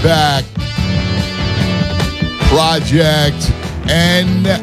back. Project NIL.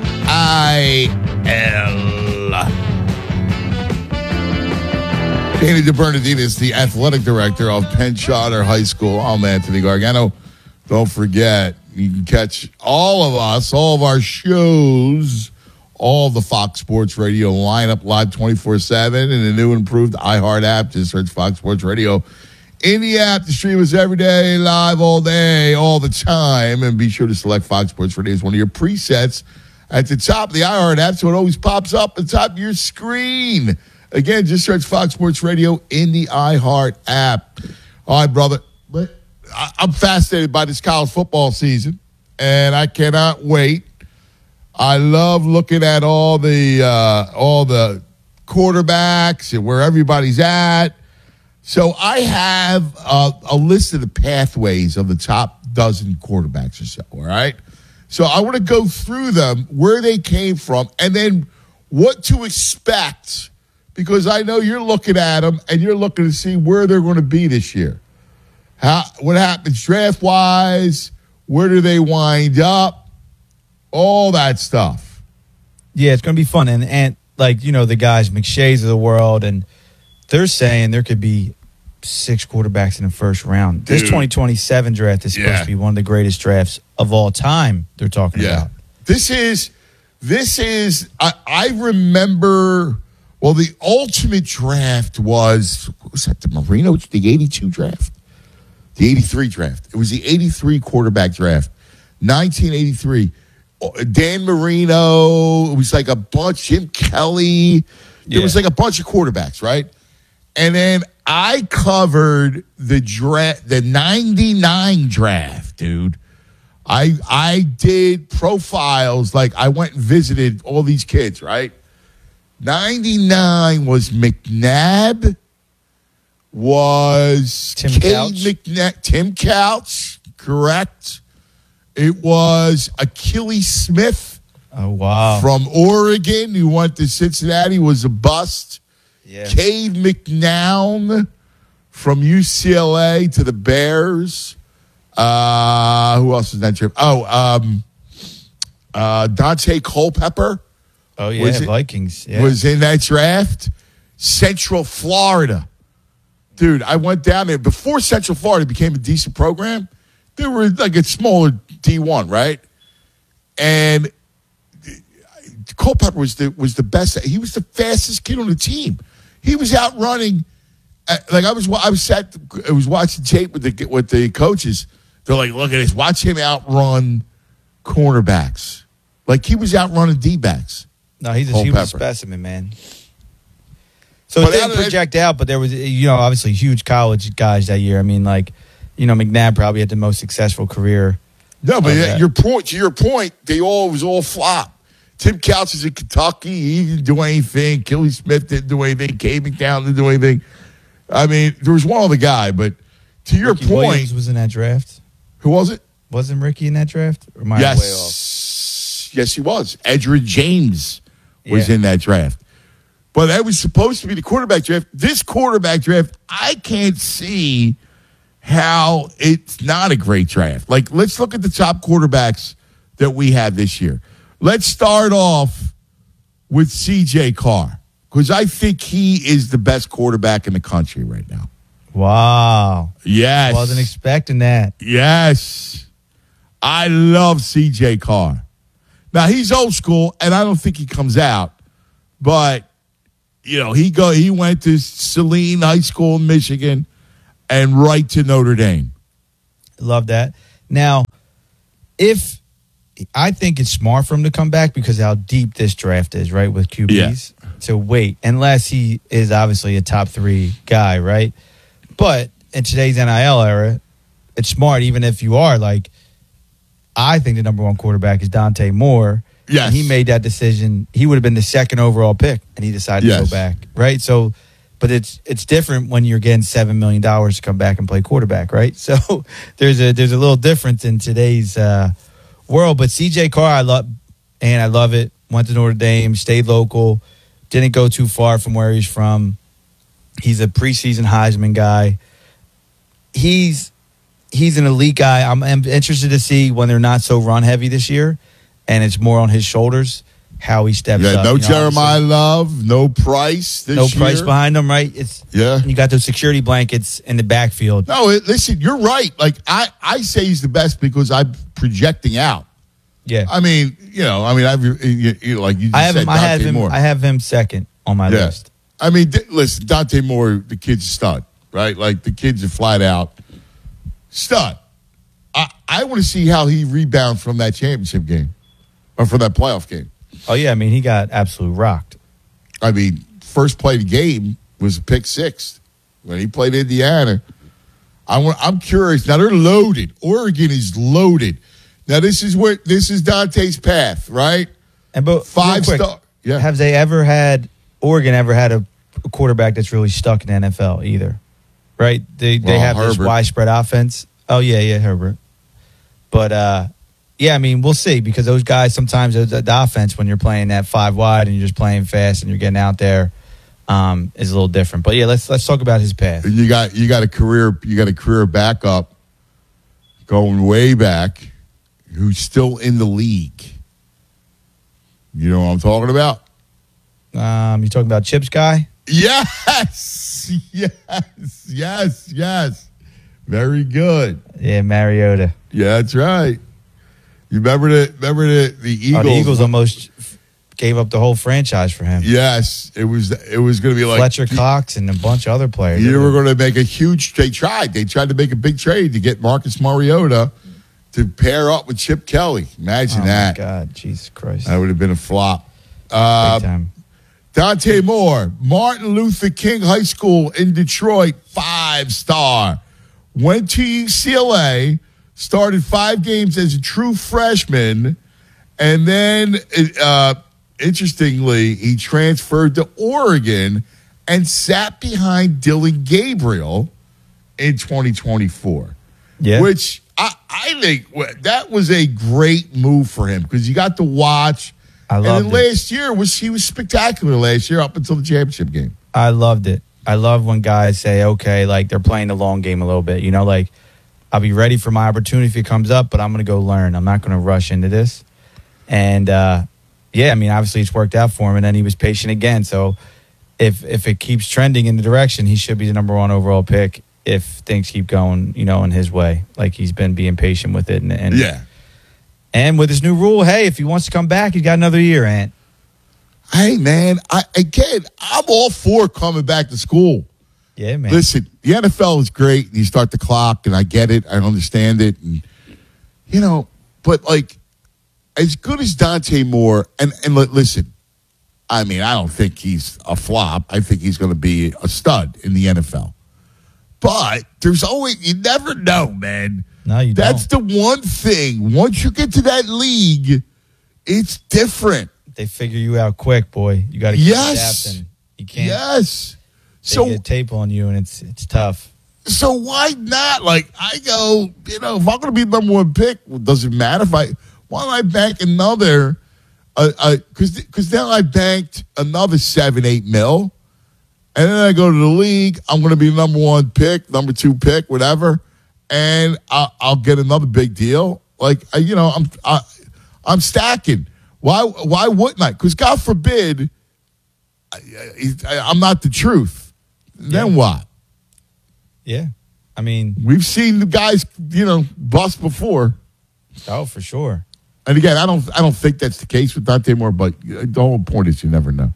Danny DeBernardino, the athletic director of Penn Charter High School. I'm Anthony Gargano. Don't forget, you can catch all of us, all of our shows, all of the Fox Sports Radio lineup live 24/7 in the new improved iHeart app. Just search Fox Sports Radio in the app to stream us every day, live all day, all the time. And be sure to select Fox Sports Radio as one of your presets at the top of the iHeart app so it always pops up at the top of your screen. Again, just search Fox Sports Radio in the iHeart app. All right, brother. But I'm fascinated by this college football season, and I cannot wait. I love looking at all the quarterbacks and where everybody's at. So I have a list of the pathways of the top dozen quarterbacks or so, all right? So I want to go through them, where they came from, and then what to expect, because I know you're looking at them and you're looking to see where they're going to be this year. What happens draft-wise, where do they wind up, all that stuff. Yeah, it's going to be fun. And like, you know, the guys, McShays of the world, and they're saying there could be 6 quarterbacks in the first round. Dude. This 2027 draft is supposed to be one of the greatest drafts of all time they're talking about. This is I remember, well, the ultimate draft was that the Marino, the 82 draft? The 83 draft. It was the 83 quarterback draft. 1983. Dan Marino, it was like a bunch, Jim Kelly. It was like a bunch of quarterbacks, right? And then I covered the 99 draft, dude. I did profiles, like I went and visited all these kids, right? 99 was McNabb, was Tim Couch. Tim Couch, correct. It was Achilles Smith. Oh, wow. From Oregon, who went to Cincinnati, was a bust. Yeah. Cade McNown from UCLA to the Bears. Who else was that trip? Dante Culpepper. Oh, yeah, Vikings. Yeah. Was in that draft. Central Florida. Dude, I went down there. Before Central Florida became a decent program, they were like a smaller D1, right? And Culpepper was the best. He was the fastest kid on the team. He was out running. Like I was watching tape with the coaches. They're like, look at this. Watch him outrun cornerbacks. Like he was outrunning D-backs. No, he was a specimen, man. So it didn't project out, but there was, obviously huge college guys that year. I mean, like, McNabb probably had the most successful career. No, but to your point, they was all flop. Tim Couch is in Kentucky. He didn't do anything. Kelly Smith didn't do anything. Cade McNown didn't do anything. I mean, there was one other guy, but to your Ricky point. Williams was in that draft. Who was it? Wasn't Ricky in that draft? Or am I way off? Yes, he was. Edgerrin James was in that draft. But that was supposed to be the quarterback draft. This quarterback draft, I can't see how it's not a great draft. Like, let's look at the top quarterbacks that we have this year. Let's start off with C.J. Carr, because I think he is the best quarterback in the country right now. Wow. Yes. Wasn't expecting that. Yes. I love C.J. Carr. Now, he's old school, and I don't think he comes out. But, he went to Saline High School in Michigan and right to Notre Dame. Love that. Now, I think it's smart for him to come back because of how deep this draft is, right, with QBs. Yeah. So wait, unless he is obviously a top 3 guy, right? But in today's NIL era, it's smart, even if you are like, I think the number 1 quarterback is Dante Moore. Yes. And he made that decision. He would have been the 2nd overall pick, and he decided to go back, right? So, but it's different when you're getting $7 million to come back and play quarterback, right? So there's a little difference in today's world. But C.J. Carr, I love it. Went to Notre Dame, stayed local, didn't go too far from where he's from. He's a preseason Heisman guy. he's an elite guy. I'm interested to see when they're not so run heavy this year, and it's more on his shoulders how he steps up. No Jeremiah Love, no Price this year. No Price behind him, right? You got those security blankets in the backfield. No, listen, you're right. Like I say he's the best because I'm projecting out. Yeah, I mean, like you just said, Dante Moore. I have him second on my list. I mean, listen, Dante Moore, the kid's a stud, right? Like the kid's a flat out stud. I want to see how he rebounds from that championship game or from that playoff game. Oh, yeah. I mean, he got absolutely rocked. I mean, first play of the game was a pick six when he played Indiana. I'm curious. Now, they're loaded. Oregon is loaded. Now, this is Dante's path, right? But 5-star. Yeah. Have Oregon ever had a quarterback that's really stuck in the NFL either? Right? They have Herbert. This widespread offense. Oh, yeah, Herbert. But, yeah, I mean, we'll see because those guys sometimes the offense when you're playing that 5 wide and you're just playing fast and you're getting out there is a little different. But yeah, let's talk about his path. You got a career backup going way back who's still in the league. You know what I'm talking about? You talking about Chips guy? Yes. Very good. Yeah, Mariota. Yeah, that's right. You remember the Eagles? Oh, the Eagles almost gave up the whole franchise for him. Yes, it was going to be like Fletcher Cox and a bunch of other players. You were going to make a huge. They tried to make a big trade to get Marcus Mariota to pair up with Chip Kelly. Imagine that. Oh my God, Jesus Christ! That would have been a flop. Big time. Dante Moore, Martin Luther King High School in Detroit, 5-star. Went to UCLA. Started 5 games as a true freshman, and then, interestingly, he transferred to Oregon and sat behind Dylan Gabriel in 2024. Yeah. Which I think that was a great move for him because you got to watch. I loved it. Last year he was spectacular last year up until the championship game. I loved it. I love when guys say, okay, like they're playing the long game a little bit, like. I'll be ready for my opportunity if it comes up, but I'm going to go learn. I'm not going to rush into this. And, I mean, obviously it's worked out for him, and then he was patient again. So if it keeps trending in the direction, he should be the number 1 overall pick if things keep going, in his way. Like he's been being patient with it. And with his new rule, hey, if he wants to come back, he's got another year, Ant. Hey, man, I'm all for coming back to school. Yeah, man. Listen, the NFL is great, and you start the clock, and I get it. I understand it. And, but, like, as good as Dante Moore, and listen, I mean, I don't think he's a flop. I think he's going to be a stud in the NFL. But there's always, you never know, man. No, you don't. That's the one thing. Once you get to that league, it's different. They figure you out quick, boy. You got to keep adapting. You can't. Yes. They get tape on you, and it's tough. So why not? Like, I go, if I'm going to be the number 1 pick, does it matter why don't I bank another, because now I banked another 7-8 mil, and then I go to the league, I'm going to be number 1 pick, number 2 pick, whatever, and I'll get another big deal. Like, I'm stacking. Why wouldn't I? Because God forbid, I'm not the truth. Then what? Yeah. I mean, we've seen the guys, bust before. Oh, for sure. And again, I don't think that's the case with Dante Moore, but the whole point is you never know.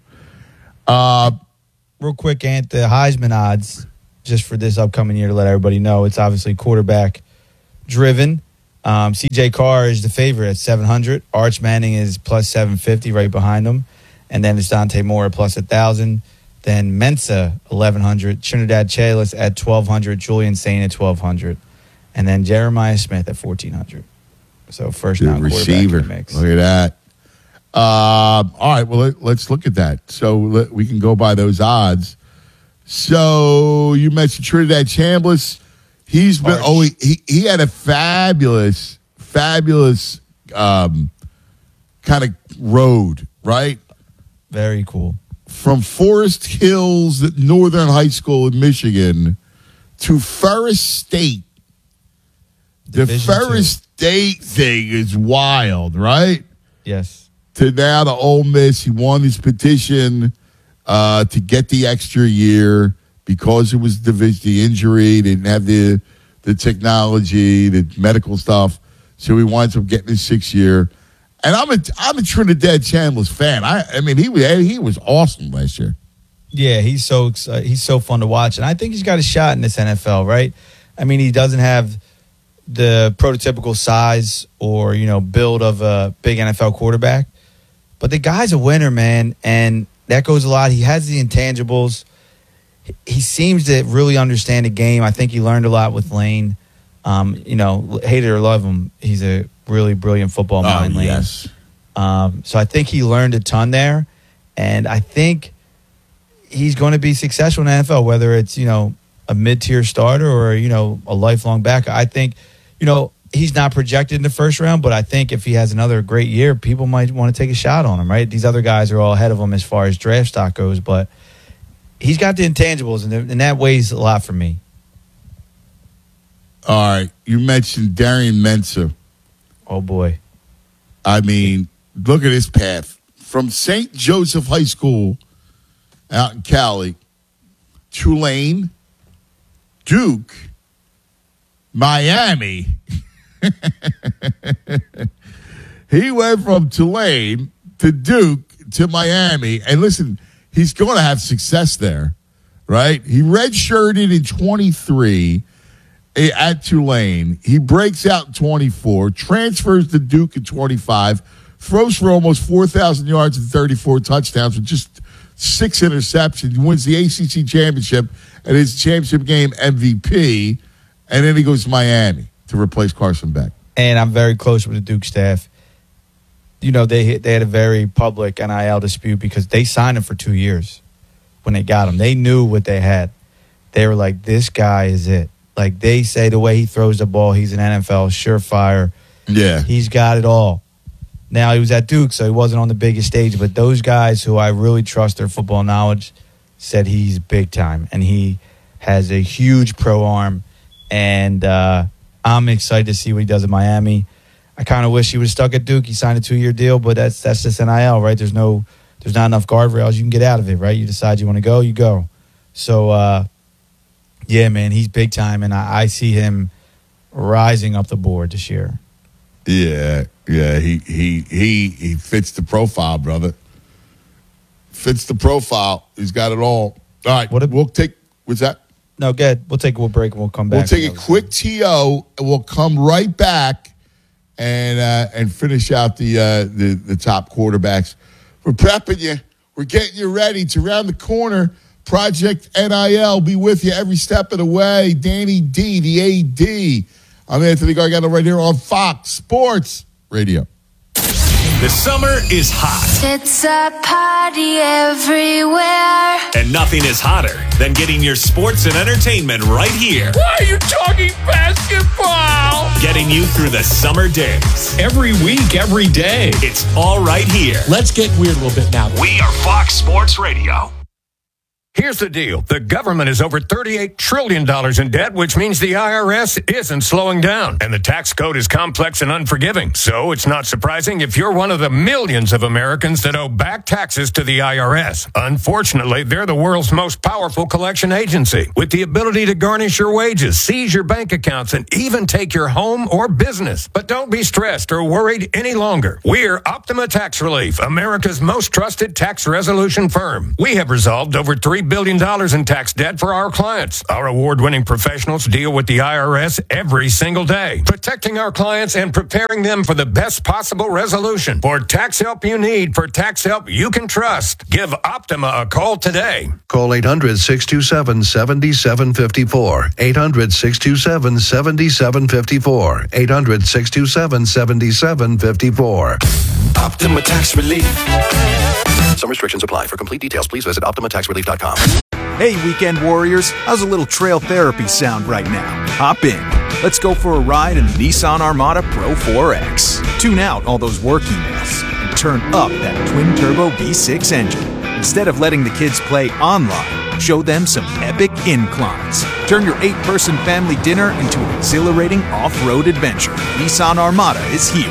Real quick, Ant, the Heisman odds, just for this upcoming year to let everybody know, it's obviously quarterback driven. CJ Carr is the favorite at 700. Arch Manning is plus 750 right behind him. And then it's Dante Moore plus 1,000. Then Mensa, 1,100. Trinidad Chalice at 1,200. Julian Saint at 1,200. And then Jeremiah Smith at 1,400. So first round receiver. Mix. Look at that. All right, well, let's look at that. So we can go by those odds. So you mentioned Trinidad Chambliss. He's been he had a fabulous kind of road, right? Very cool. From Forest Hills Northern High School in Michigan to Ferris State The Ferris State thing is wild, right? Yes. To now to Ole Miss, he won his petition to get the extra year because it was the injury. They didn't have the technology, the medical stuff. So he winds up getting his 6th year. And I'm a Trinidad Chandler's fan. I mean, he was awesome last year. Yeah, he's so fun to watch, and I think he's got a shot in this NFL, right? I mean, he doesn't have the prototypical size or build of a big NFL quarterback, but the guy's a winner, man, and that goes a lot. He has the intangibles. He seems to really understand the game. I think he learned a lot with Lane. Hate it or love him, he's a really brilliant football mind, Lane. Yes. So I think he learned a ton there, and I think he's going to be successful in the NFL, whether it's, a mid-tier starter or, a lifelong back. I think, he's not projected in the first round, but I think if he has another great year, people might want to take a shot on him, right? These other guys are all ahead of him as far as draft stock goes, but he's got the intangibles, and that weighs a lot for me. All right. You mentioned Darian Mensah. Oh, boy. I mean, look at his path. From St. Joseph High School out in Cali, Tulane, Duke, Miami. He went from Tulane to Duke to Miami. And listen, he's going to have success there, right? He redshirted in 23 at Tulane. He breaks out in 24, transfers to Duke in 25, throws for almost 4,000 yards and 34 touchdowns with just 6 interceptions, wins the ACC championship and his championship game MVP, and then he goes to Miami to replace Carson Beck. And I'm very close with the Duke staff. They had a very public NIL dispute because they signed him for 2 years when they got him. They knew what they had. They were like, this guy is it. Like they say, the way he throws the ball, he's an NFL surefire. Yeah. He's got it all. Now, he was at Duke, so he wasn't on the biggest stage, but those guys who I really trust their football knowledge said he's big time, and he has a huge pro arm, and I'm excited to see what he does in Miami. I kind of wish he was stuck at Duke. He signed a 2-year deal, but that's just NIL, right? There's not enough guardrails. You can get out of it, right? You decide you want to go, you go. So, yeah, man, he's big time, and I see him rising up the board this year. Yeah, he fits the profile, brother. Fits the profile. He's got it all. All right, we'll take. What's that? No, good. We'll take a break and we'll come back. We'll take a quick TO and we'll come right back and finish out the top quarterbacks. We're prepping you. We're getting you ready. It's around the corner. Project NIL be with you every step of the way. Danny D, the AD. I'm Anthony Gargano right here on Fox Sports Radio. The summer is hot. It's a party everywhere. And nothing is hotter than getting your sports and entertainment right here. Why are you talking basketball? Getting you through the summer days. Every week, every day. It's all right here. Let's get weird a little bit now. We are Fox Sports Radio. Here's the deal. The government is over $38 trillion in debt, which means the IRS isn't slowing down. And the tax code is complex and unforgiving. So it's not surprising if you're one of the millions of Americans that owe back taxes to the IRS. Unfortunately, they're the world's most powerful collection agency, with the ability to garnish your wages, seize your bank accounts, and even take your home or business. But don't be stressed or worried any longer. We're Optima Tax Relief, America's most trusted tax resolution firm. We have resolved over $3 billion in tax debt for our clients. Our award-winning professionals deal with the IRS every single day, protecting our clients and preparing them for the best possible resolution. For tax help you need, for tax help you can trust, give Optima a call today. Call 800-627-7754. 800-627-7754. 800-627-7754. Optima Tax Relief. Some restrictions apply. For complete details, please visit OptimaTaxRelief.com. Hey, weekend warriors. How's a little trail therapy sound right now? Hop in. Let's go for a ride in the Nissan Armada Pro 4X. Tune out all those work emails and turn up that twin-turbo V6 engine. Instead of letting the kids play online, show them some epic inclines. Turn your 8-person family dinner into an exhilarating off-road adventure. Nissan Armada is here.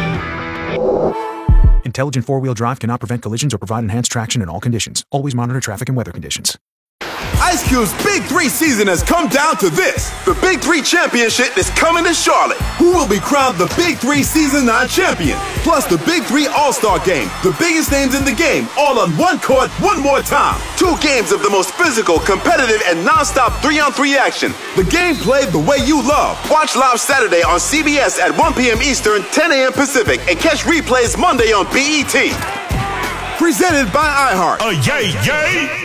Intelligent four-wheel drive cannot prevent collisions or provide enhanced traction in all conditions. Always monitor traffic and weather conditions. Ice Cube's Big 3 season has come down to this. The Big 3 Championship is coming to Charlotte. Who will be crowned the Big 3 Season 9 champion? Plus the Big 3 All-Star Game. The biggest names in the game, all on one court, one more time. 2 games of the most physical, competitive, and non-stop 3-on-3 action. The game played the way you love. Watch live Saturday on CBS at 1 p.m. Eastern, 10 a.m. Pacific, and catch replays Monday on BET. Presented by iHeart. Yay!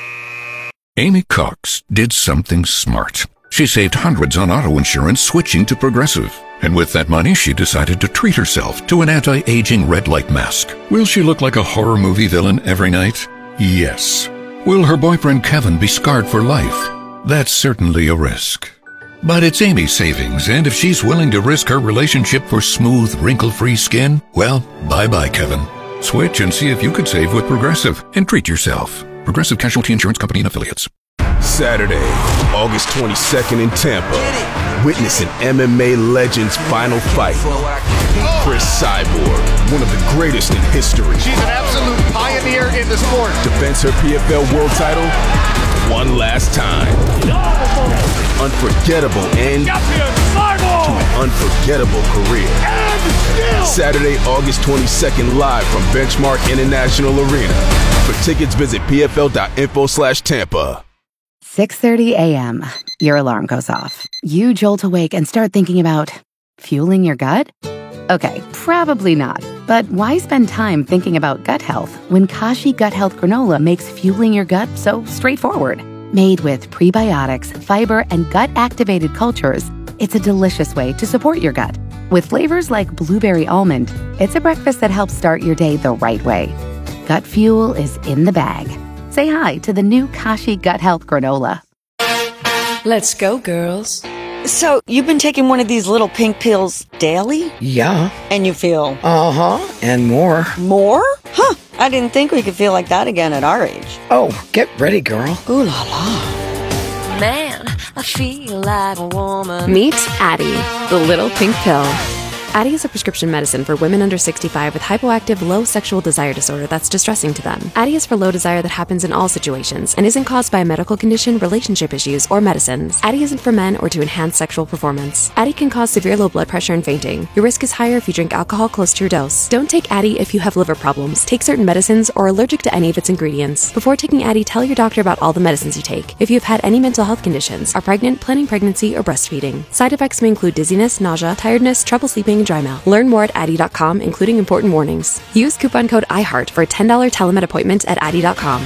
Amy Cox did something smart. She saved hundreds on auto insurance switching to Progressive. And with that money, she decided to treat herself to an anti-aging red light mask. Will she look like a horror movie villain every night? Yes. Will her boyfriend Kevin be scarred for life? That's certainly a risk. But it's Amy's savings, and if she's willing to risk her relationship for smooth, wrinkle-free skin, well, bye-bye, Kevin. Switch and see if you could save with Progressive and treat yourself. Progressive Casualty Insurance Company and Affiliates. Saturday, August 22nd in Tampa. Witness an MMA legend's final fight. Chris Cyborg, one of the greatest in history. She's an absolute pioneer in the sport. Defends her PFL world title one last time. Unforgettable end to an unforgettable career. Saturday, August 22nd, live from Benchmark International Arena. For tickets, visit pfl.info/Tampa. 6:30 a.m. Your alarm goes off. You jolt awake and start thinking about fueling your gut? Okay, probably not. But why spend time thinking about gut health when Kashi Gut Health Granola makes fueling your gut so straightforward? Made with prebiotics, fiber, and gut-activated cultures, it's a delicious way to support your gut. With flavors like blueberry almond, it's a breakfast that helps start your day the right way. Gut fuel is in the bag. Say hi to the new Kashi Gut Health Granola. Let's go, girls. So, you've been taking one of these little pink pills daily? Yeah. And you feel? Uh-huh. And more. More? Huh. I didn't think we could feel like that again at our age. Oh, get ready, girl. Ooh la la. Man, I feel like a woman. Meet Addyi, the little pink pill. Addyi is a prescription medicine for women under 65 with hypoactive low sexual desire disorder that's distressing to them. Addyi is for low desire that happens in all situations and isn't caused by a medical condition, relationship issues, or medicines. Addyi isn't for men or to enhance sexual performance. Addyi can cause severe low blood pressure and fainting. Your risk is higher if you drink alcohol close to your dose. Don't take Addyi if you have liver problems, take certain medicines, or are allergic to any of its ingredients. Before taking Addyi, tell your doctor about all the medicines you take. If you have had any mental health conditions, are pregnant, planning pregnancy, or breastfeeding. Side effects may include dizziness, nausea, tiredness, trouble sleeping, and dry mouth. Learn more at Addyi.com, including important warnings. Use coupon code IHEART for a $10 telemed appointment at Addyi.com.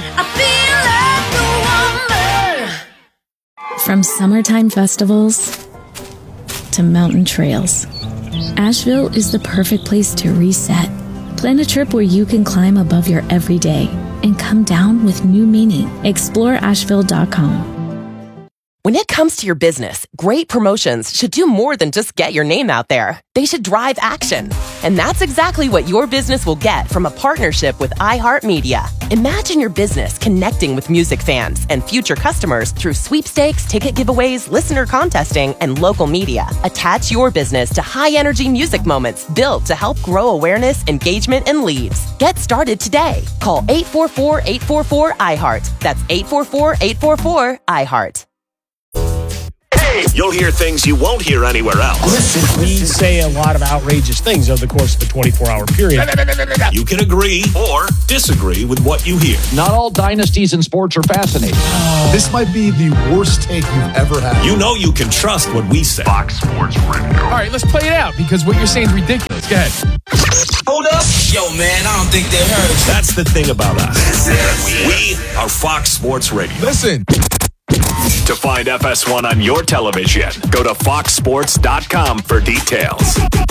From summertime festivals to mountain trails, Asheville is the perfect place to reset. Plan a trip where you can climb above your everyday and come down with new meaning. Explore Asheville.com. When it comes to your business, great promotions should do more than just get your name out there. They should drive action. And that's exactly what your business will get from a partnership with iHeartMedia. Imagine your business connecting with music fans and future customers through sweepstakes, ticket giveaways, listener contesting, and local media. Attach your business to high-energy music moments built to help grow awareness, engagement, and leads. Get started today. Call 844-844-iHeart. That's 844-844-iHeart. You'll hear things you won't hear anywhere else. We say a lot of outrageous things over the course of a 24-hour period. You can agree or disagree with what you hear. Not all dynasties in sports are fascinating. This might be the worst take you've ever had. You know you can trust what we say. Fox Sports Radio. All right, let's play it out because what you're saying is ridiculous. Go ahead. Hold up. Yo, man, I don't think they heard. That's the thing about us. We are Fox Sports Radio. Listen. To find FS1 on your television, go to foxsports.com for details.